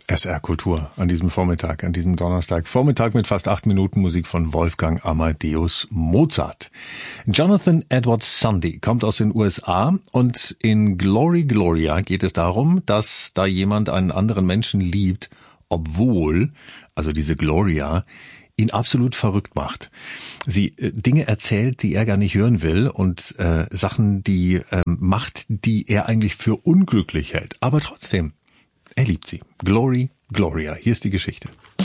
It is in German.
SR Kultur an diesem Vormittag, an diesem Donnerstagvormittag mit fast 8 Minuten Musik von Wolfgang Amadeus Mozart. Jonathan Edward Sunday kommt aus den USA und in Glory Gloria geht es darum, dass da jemand einen anderen Menschen liebt, obwohl, also diese Gloria, ihn absolut verrückt macht. Sie Dinge erzählt, die er gar nicht hören will und Sachen, die macht, die er eigentlich für unglücklich hält. Aber trotzdem, er liebt sie. Glory Gloria. Hier ist die Geschichte.